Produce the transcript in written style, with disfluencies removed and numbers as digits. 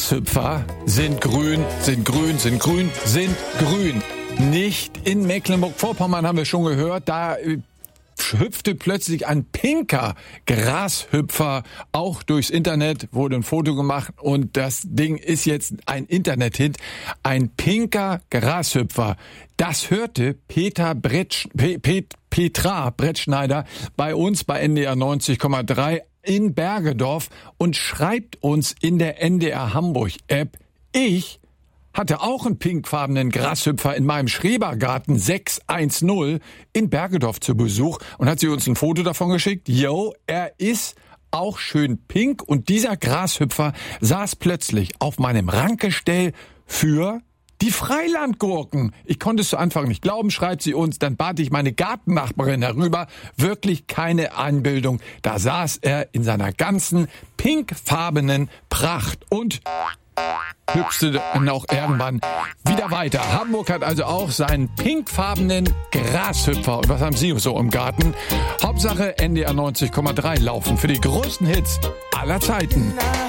Grashüpfer sind grün, sind grün, sind grün, sind grün. Nicht in Mecklenburg-Vorpommern, haben wir schon gehört, da hüpfte plötzlich ein pinker Grashüpfer auch durchs Internet, wurde ein Foto gemacht und das Ding ist jetzt ein Internet-Hit. Ein pinker Grashüpfer. Das hörte Petra Brettschneider bei uns bei NDR 90,3 in Bergedorf und schreibt uns in der NDR Hamburg App: Ich hatte auch einen pinkfarbenen Grashüpfer in meinem Schrebergarten 610 in Bergedorf zu Besuch und hat sie uns ein Foto davon geschickt. Jo, er ist auch schön pink und dieser Grashüpfer saß plötzlich auf meinem Rankgestell für die Freilandgurken. Ich konnte es zu Anfang nicht glauben, schreibt sie uns. Dann bat ich meine Gartennachbarin herüber. Wirklich keine Einbildung. Da saß er in seiner ganzen pinkfarbenen Pracht und hüpfte dann auch irgendwann wieder weiter. Hamburg hat also auch seinen pinkfarbenen Grashüpfer. Und was haben Sie so im Garten? Hauptsache NDR 90,3 laufen für die größten Hits aller Zeiten.